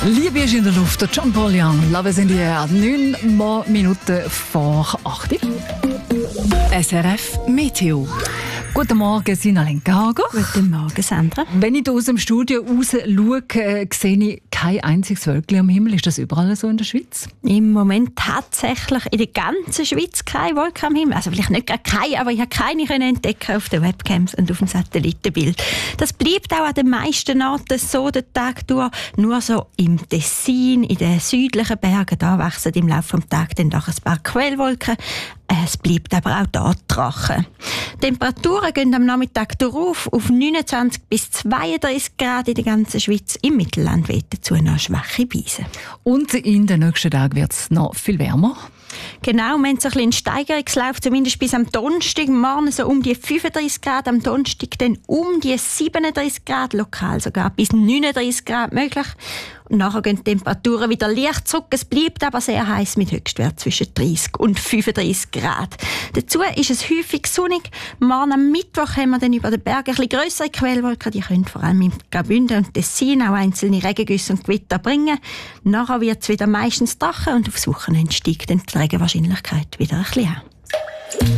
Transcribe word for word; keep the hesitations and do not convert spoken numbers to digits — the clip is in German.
Liebe ist in der Luft, der John Paul Young, Love is in the air, neun Minuten vor acht. S R F Meteo. Guten Morgen, Sina Lenkenhager. Guten Morgen, Sandra. Wenn ich hier aus dem Studio raus schaue, äh, sehe ich kein einziges Wölkchen am Himmel. Ist das überall so in der Schweiz? Im Moment tatsächlich in der ganzen Schweiz keine Wolke am Himmel. Also vielleicht nicht gar keine, aber ich habe keine können entdecken auf den Webcams und auf dem Satellitenbild. Das bleibt auch an den meisten Orten so den Tag durch. Nur so im Tessin, in den südlichen Bergen, da wachsen im Laufe des Tages dann doch ein paar Quellwolken. Es bleibt aber auch dort trocken. Die Temperaturen gehen am Nachmittag darauf auf neunundzwanzig bis zweiunddreißig Grad in der ganzen Schweiz. Im Mittelland weht dazu noch schwache Brise. Und in den nächsten Tagen wird es noch viel wärmer. Genau, wir haben so ein bisschen Steigerungslauf, zumindest bis am Donnerstag. Morgen so um die fünfunddreißig Grad, am Donnerstag dann um die siebenunddreißig Grad, lokal sogar bis neununddreißig Grad möglich. Und nachher gehen die Temperaturen wieder leicht zurück. Es bleibt aber sehr heiß mit Höchstwert zwischen dreißig und fünfunddreißig Grad. Dazu ist es häufig sonnig. Morgen am Mittwoch haben wir dann über den Bergen ein bisschen grössere Quellwolken. Die können vor allem im Graubünden und Tessin auch einzelne Regengüsse und Gewitter bringen. Nachher wird es wieder meistens trocken und aufs Wochenende steigt dann die Regenwahrscheinlichkeit wieder ein bisschen an.